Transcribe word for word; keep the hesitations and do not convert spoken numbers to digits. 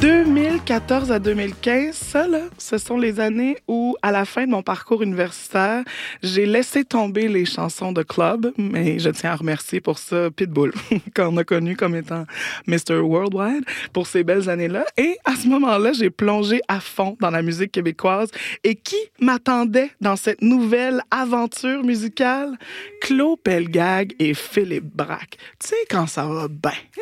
deux mille quatorze à deux mille quinze, ça, là, ce sont les années où, à la fin de mon parcours universitaire, j'ai laissé tomber les chansons de club, mais je tiens à remercier pour ça Pitbull, qu'on a connu comme étant mister Worldwide, pour ces belles années-là. Et à ce moment-là, j'ai plongé à fond dans la musique québécoise. Et qui m'attendait dans cette nouvelle aventure musicale? Claude Pelgag et Philippe Braque. Tu sais, quand ça va bien.